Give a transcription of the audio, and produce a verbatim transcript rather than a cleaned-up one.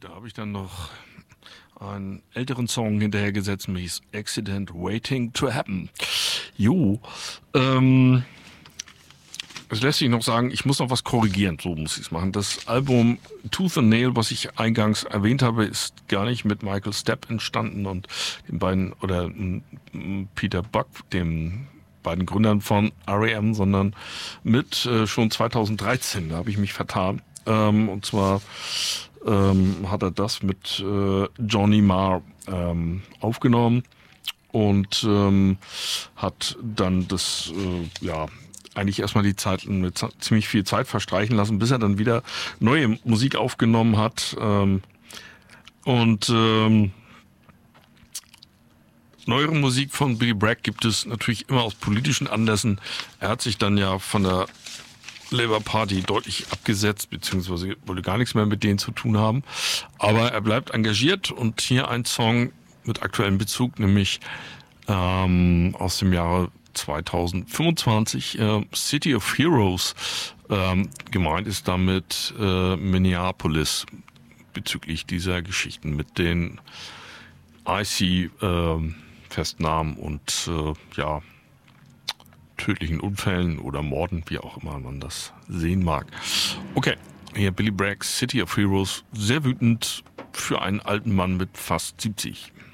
Da habe ich dann noch einen älteren Song hinterhergesetzt, nämlich Accident Waiting to Happen. Jo, ähm, es lässt sich noch sagen, ich muss noch was korrigieren, so muss ich es machen. Das Album Tooth and Nail, was ich eingangs erwähnt habe, ist gar nicht mit Michael Stepp entstanden und den beiden, oder m, Peter Buck, dem beiden Gründern von R E M, sondern mit äh, schon zweitausenddreizehn, da habe ich mich vertan. Ähm, und zwar ähm, hat er das mit äh, Johnny Marr ähm, aufgenommen und ähm, hat dann das, äh, ja, eigentlich erstmal die Zeit mit ziemlich viel Zeit verstreichen lassen, bis er dann wieder neue Musik aufgenommen hat. Ähm, und ähm, neuere Musik von Billy Bragg gibt es natürlich immer aus politischen Anlässen. Er hat sich dann ja von der Labour Party deutlich abgesetzt, beziehungsweise wollte gar nichts mehr mit denen zu tun haben. Aber er bleibt engagiert und hier ein Song mit aktuellem Bezug, nämlich ähm, aus dem Jahre zweitausendfünfundzwanzig, äh, City of Heroes. Ähm, gemeint ist damit äh, Minneapolis bezüglich dieser Geschichten mit den I C-Festnahmen äh, und äh, ja, tödlichen Unfällen oder Morden, wie auch immer man das sehen mag. Okay, hier Billy Bragg, City of Heroes, sehr wütend für einen alten Mann mit fast siebzig.